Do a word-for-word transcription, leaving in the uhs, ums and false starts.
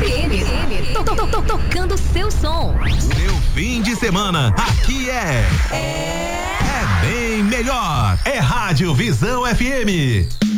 F M. To, to, to, tocando seu som. Seu fim de semana, aqui é. É, é bem melhor. É Rádio Visão F M.